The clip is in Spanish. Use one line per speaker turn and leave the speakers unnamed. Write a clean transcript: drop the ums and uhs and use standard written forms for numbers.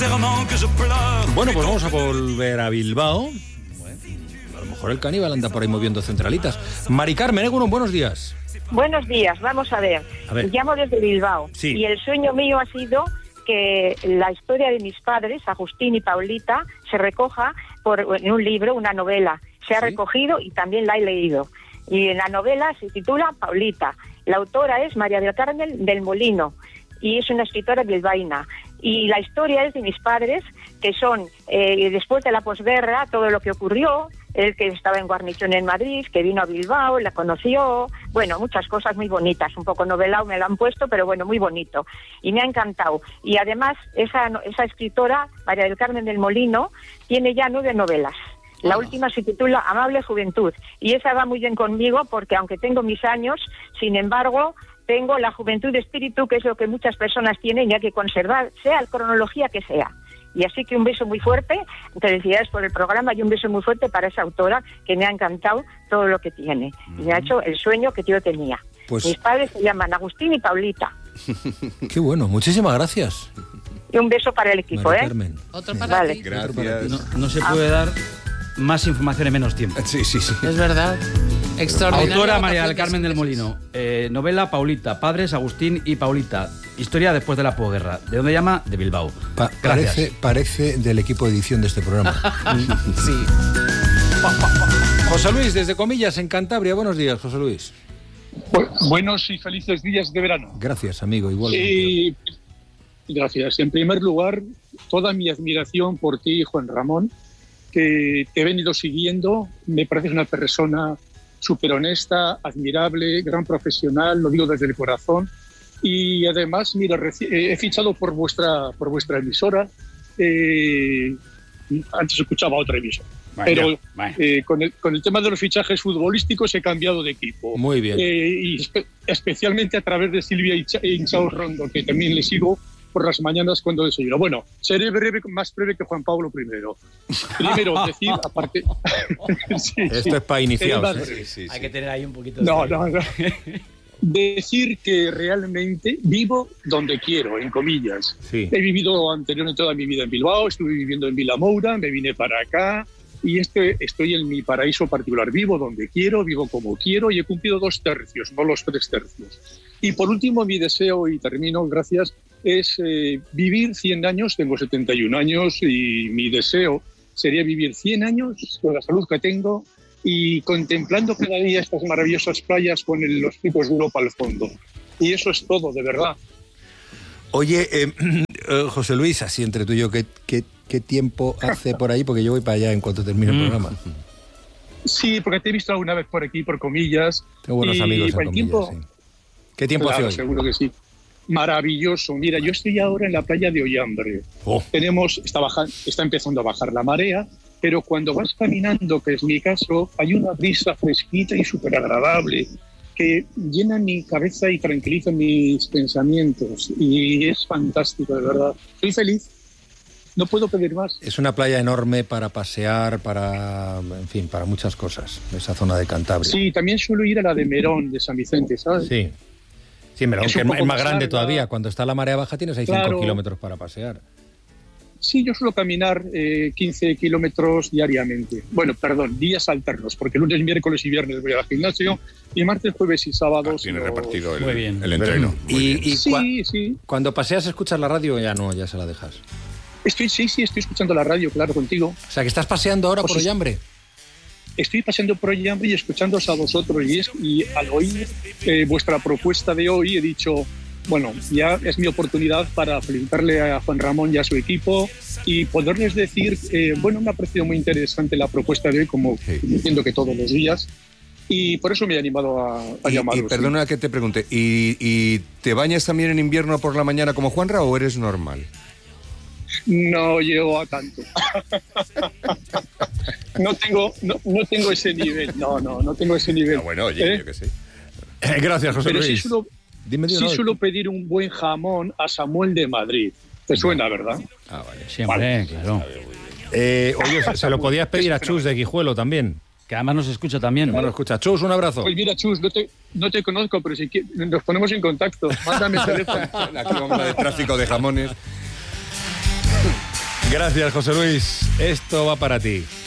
Bueno, pues vamos a volver a Bilbao. A lo mejor el caníbal anda por ahí moviendo centralitas. Mari Carmen, buenos días.
Buenos días, vamos a ver. Llamo desde Bilbao.
Sí.
Y el sueño mío ha sido que la historia de mis padres, Agustín y Paulita, se recoja en un libro, una novela. Se ha recogido y también la he leído. Y en la novela se titula Paulita. La autora es María del Carmen del Molino y es una escritora bilbaína. Y la historia es de mis padres, que son, después de la posguerra, todo lo que ocurrió, él que estaba en guarnición en Madrid, que vino a Bilbao, la conoció, bueno, muchas cosas muy bonitas, un poco novelado me lo han puesto, pero bueno, muy bonito. Y me ha encantado. Y además, esa escritora, María del Carmen del Molino, tiene ya 9 novelas. La última se titula Amable Juventud, y esa va muy bien conmigo porque aunque tengo mis años, sin embargo, tengo la juventud de espíritu, que es lo que muchas personas tienen y hay que conservar, sea la cronología que sea. Y así que un beso muy fuerte, felicidades por el programa y un beso muy fuerte para esa autora que me ha encantado todo lo que tiene. Y me ha hecho el sueño que yo tenía. Pues... Mis padres se llaman Agustín y Paulita.
Qué bueno, muchísimas gracias.
Y un beso para el equipo,
María Carmen.
Otro para ti.
Gracias.
No se puede dar más información en menos tiempo.
Sí.
Es verdad. Extraordinario.
Autora María del Carmen del Molino. Novela Paulita. Padres Agustín y Paulita. Historia después de la posguerra. ¿De dónde llama? De Bilbao. Gracias.
Parece del equipo de edición de este programa.
Sí.
José Luis, desde Comillas, en Cantabria. Buenos días, José Luis.
Buenos y felices días de verano.
Gracias, amigo. Igualmente.
Gracias. En primer lugar, toda mi admiración por ti, Juan Ramón, que te he venido siguiendo. Me pareces una persona súper honesta, admirable, gran profesional, lo digo desde el corazón. Y además, mira, he fichado por vuestra emisora. Antes escuchaba otra emisora. Pero con el tema de los fichajes futbolísticos he cambiado de equipo.
Muy bien.
Y especialmente a través de Silvia Hinchao Rondo, que también le sigo por las mañanas cuando desayuno. Bueno, seré más breve que Juan Pablo I. Primero, decir, aparte...
Esto es para iniciados.
Sí. Hay que tener ahí un poquito
No. Decir que realmente vivo donde quiero, en comillas.
Sí.
He vivido anteriormente toda mi vida en Bilbao, estuve viviendo en Vilamoura, me vine para acá y estoy en mi paraíso particular. Vivo donde quiero, vivo como quiero y he cumplido 2 tercios, no los 3 tercios. Y por último, mi deseo, y termino, gracias, es vivir 100 años. Tengo 71 años y mi deseo sería vivir 100 años con la salud que tengo y contemplando cada día estas maravillosas playas con los picos de Europa al fondo. Y eso es todo, de verdad.
Oye, José Luis, así entre tú y yo, ¿qué tiempo hace por ahí? Porque yo voy para allá en cuanto termine el programa.
Sí, porque te he visto alguna vez por aquí, por Comillas.
Tengo buenos amigos en Comillas, sí. ¿Qué tiempo hace hoy?
Seguro que sí. Maravilloso. Mira, yo estoy ahora en la playa de Ollambre. Está empezando a bajar la marea, pero cuando vas caminando, que es mi caso, hay una brisa fresquita y súper agradable que llena mi cabeza y tranquiliza mis pensamientos. Y es fantástico, de verdad. Soy feliz. No puedo pedir más.
Es una playa enorme para pasear, para muchas cosas, esa zona de Cantabria.
Sí, también suelo ir a la de Merón, de San Vicente, ¿sabes?
Sí, Merón, que es más grande todavía. Cuando está la marea baja tienes ahí 5 kilómetros para pasear.
Sí, yo suelo caminar 15 kilómetros diariamente. Bueno, perdón, días alternos, porque lunes, miércoles y viernes voy al gimnasio y martes, jueves y sábados...
Tiene repartido
el
entreno.
Sí.
Cuando paseas, escuchas la radio, ya se la dejas.
Estoy escuchando la radio, claro, contigo.
O sea, que estás paseando ahora por Ollambre.
Estoy paseando por Ollambre y escuchándoos a vosotros. Y al oír vuestra propuesta de hoy, he dicho, bueno, ya es mi oportunidad para felicitarle a Juan Ramón y a su equipo y poderles decir, me ha parecido muy interesante la propuesta de hoy, como entiendo que todos los días. Y por eso me he animado a llamaros.
Y perdona que te pregunte, ¿y te bañas también en invierno por la mañana como Juanra o eres normal?
No llego a tanto. No tengo ese nivel. No tengo ese nivel.
Bueno, oye, yo qué sé.
Gracias, José Luis.
Sí suelo pedir un buen jamón a Samuel de Madrid. ¿Te suena, verdad?
Vale. Siempre, claro.
Oye, se lo podías pedir a Chus de Guijuelo también.
Que además nos escucha también.
Bueno, escucha. Chus, un abrazo.
Pues mira, Chus, no te conozco, pero si nos ponemos en contacto. Mándame el teléfono.
Aquí vamos a de tráfico de jamones.
Gracias, José Luis. Esto va para ti.